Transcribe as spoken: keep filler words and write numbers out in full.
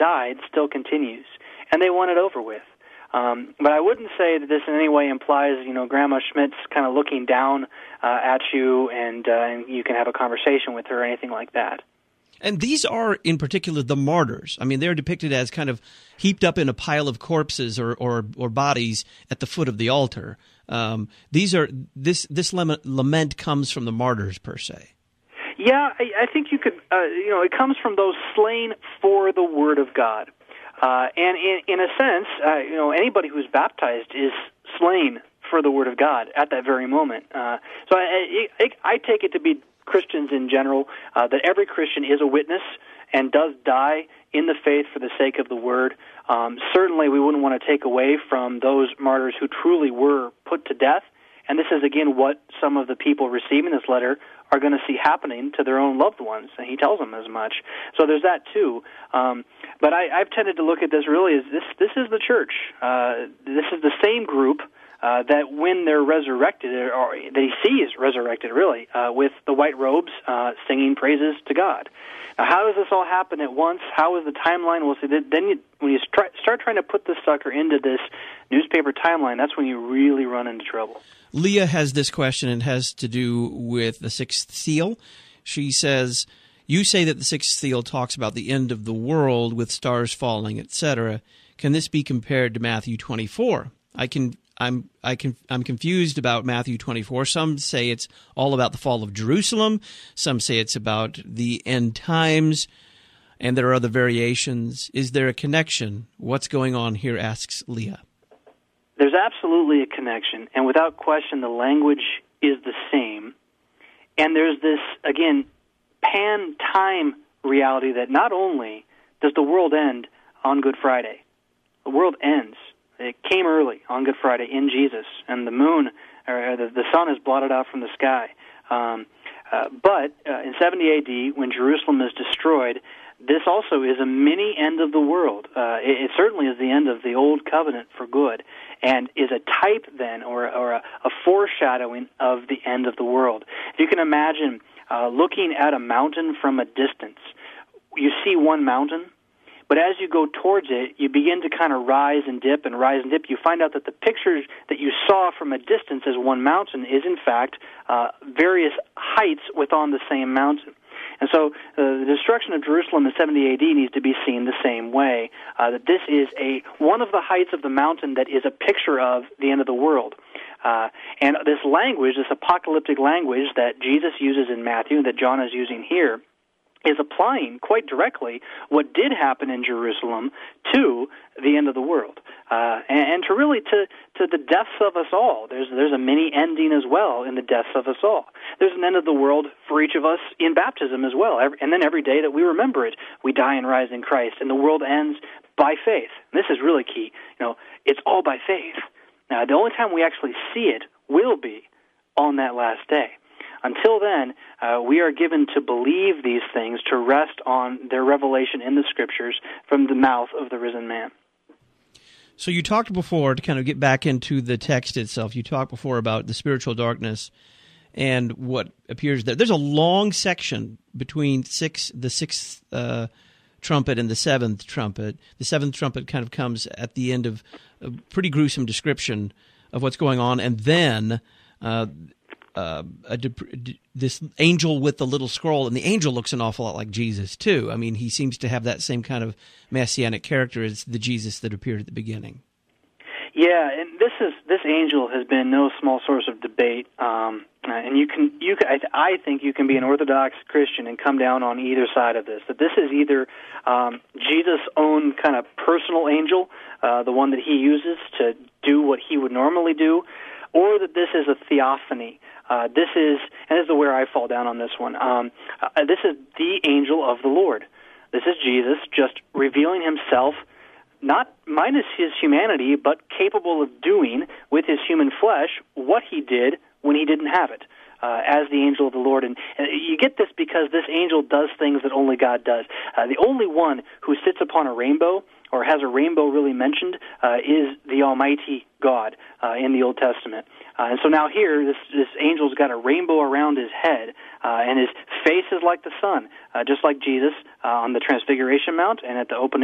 died still continues, and they want it over with. Um, but I wouldn't say that this in any way implies, you know, Grandma Schmidt's kind of looking down uh, at you and, uh, and you can have a conversation with her or anything like that. And these are, in particular, the martyrs. I mean, they're depicted as kind of heaped up in a pile of corpses or or, or bodies at the foot of the altar. Um, these are this this lament comes from the martyrs per se. Yeah, I, I think you could. Uh, you know, it comes from those slain for the Word of God, uh, and in, in a sense, uh, you know, anybody who's baptized is slain for the Word of God at that very moment. Uh, so I, I, I take it to be Christians in general, uh, that every Christian is a witness and does die in the faith for the sake of the Word. Um, certainly we wouldn't want to take away from those martyrs who truly were put to death, and this is, again, what some of the people receiving this letter are going to see happening to their own loved ones, and he tells them as much. So there's that, too. Um, but I, I've tended to look at this really as this, this is the church. Uh, this is the same group Uh, that when they're resurrected, or that he sees resurrected, really, uh, with the white robes, uh, singing praises to God. Now, how does this all happen at once? How is the timeline? Well, see, then you, when you start, start trying to put this sucker into this newspaper timeline, that's when you really run into trouble. Leah has this question, and has to do with the sixth seal. She says, you say that the sixth seal talks about the end of the world with stars falling, et cetera. Can this be compared to Matthew twenty-four? I can... I'm I can I'm confused about Matthew twenty-four. Some say it's all about the fall of Jerusalem. Some say it's about the end times, and there are other variations. Is there a connection? What's going on here? Asks Leah. There's absolutely a connection, and without question, the language is the same. And there's this, again, pan-time reality that not only does the world end on Good Friday, the world ends. It came early on Good Friday in Jesus, and the moon, or the, the sun is blotted out from the sky. Um, uh, but uh, in seventy A D, when Jerusalem is destroyed, this also is a mini end of the world. Uh, it, it certainly is the end of the old covenant for good, and is a type then, or, or a, a foreshadowing of the end of the world. If you can imagine uh, looking at a mountain from a distance, you see one mountain, but as you go towards it, you begin to kind of rise and dip and rise and dip. You find out that the pictures that you saw from a distance as one mountain is, in fact, uh, various heights within the same mountain. And so uh, the destruction of Jerusalem in seventy A D needs to be seen the same way, uh, that this is a one of the heights of the mountain that is a picture of the end of the world. Uh, and this language, this apocalyptic language that Jesus uses in Matthew, that John is using here, is applying quite directly what did happen in Jerusalem to the end of the world, uh, and, and to really to, to the deaths of us all. There's there's a mini ending as well in the deaths of us all. There's an end of the world for each of us in baptism as well, every, and then every day that we remember it, we die and rise in Christ, and the world ends by faith. And this is really key. You know, it's all by faith. Now, the only time we actually see it will be on that last day. Until then, uh, we are given to believe these things, to rest on their revelation in the Scriptures from the mouth of the risen man. So you talked before, to kind of get back into the text itself, you talked before about the spiritual darkness and what appears there. There's a long section between six, the sixth uh, trumpet and the seventh trumpet. The seventh trumpet kind of comes at the end of a pretty gruesome description of what's going on, and then uh, uh, a de- this angel with the little scroll, and the angel looks an awful lot like Jesus too. I mean, he seems to have that same kind of messianic character as the Jesus that appeared at the beginning. Yeah, and this is this angel has been no small source of debate, um, and you can you can, I, I think you can be an Orthodox Christian and come down on either side of this. That this is either um, Jesus' own kind of personal angel, uh, the one that he uses to do what he would normally do, or that this is a theophany. Uh, this is, and this is where I fall down on this one. Um, uh, this is the angel of the Lord. This is Jesus just revealing himself, not minus his humanity, but capable of doing with his human flesh what he did when he didn't have it, uh, as the angel of the Lord. And, and you get this because this angel does things that only God does. Uh, the only one who sits upon a rainbow, or has a rainbow really mentioned, uh, is the Almighty God uh, in the Old Testament. Uh, and so now here, this, this angel's got a rainbow around his head, uh, and his face is like the sun, uh, just like Jesus uh, on the Transfiguration Mount and at the opening